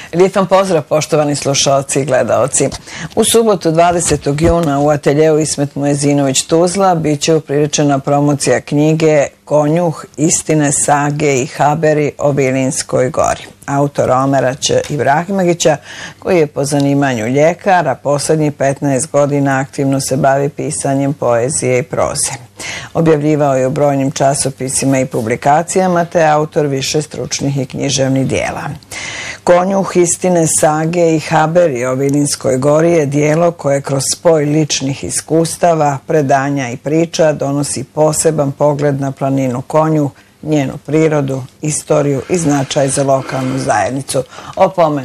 Lijep vam pozdrav, poštovani slušalci i gledaoci. U subotu 20. juna u ateljeu Ismet Muezinović Tuzla biće upriličena promocija knjige Konjuh, istine, sage i haberi o Vilinskoj gori. Autora Omera Ć. Ibrahimagića, koji je po zanimanju ljekar, a poslednjih 15 godina aktivno se bavi pisanjem poezije i proze. Objavljivao je u brojnim časopisima i publikacijama, te autor više stručnih i književnih dijela. Konjuh, istine, sage i haberi o Vilinskoj gori je dijelo koje kroz spoj ličnih iskustava, predanja i priča donosi poseban pogled na planinu Konjuh, njenu prirodu, istoriju i značaj za lokalnu zajednicu.